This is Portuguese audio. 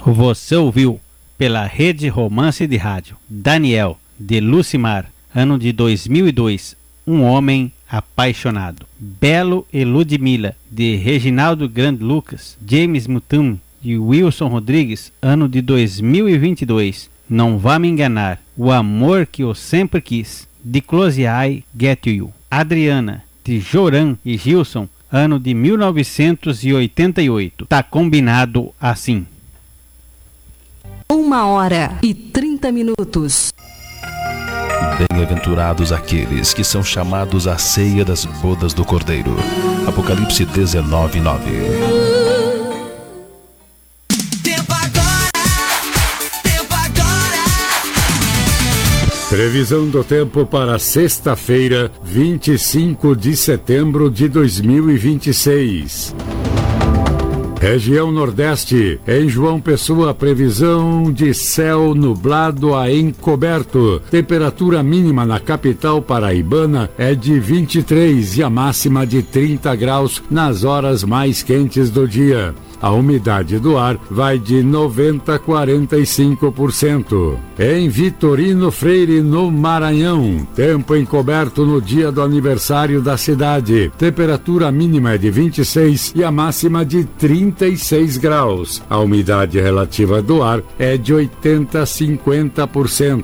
Você ouviu pela Rede Romance de Rádio Daniel, de Lucimar, ano de 2002, Um Homem Apaixonado. Belo e Ludmila, de Reginaldo Grande Lucas, James Mutum e Wilson Rodrigues, ano de 2022, Não Vá Me Enganar, O Amor Que Eu Sempre Quis, de Close I Get You. Adriana, de Joran e Gilson, ano de 1988. Tá combinado assim. 1h30. Bem-aventurados aqueles que são chamados à ceia das bodas do Cordeiro. Apocalipse 19:9. Previsão do tempo para sexta-feira, 25 de setembro de 2026. Região Nordeste, em João Pessoa, previsão de céu nublado a encoberto. Temperatura mínima na capital paraibana é de 23 e a máxima de 30 graus nas horas mais quentes do dia. A umidade do ar vai de 90% a 45%. Em Vitorino Freire, no Maranhão, tempo encoberto no dia do aniversário da cidade. Temperatura mínima é de 26 e a máxima de 36 graus. A umidade relativa do ar é de 80% a 50%.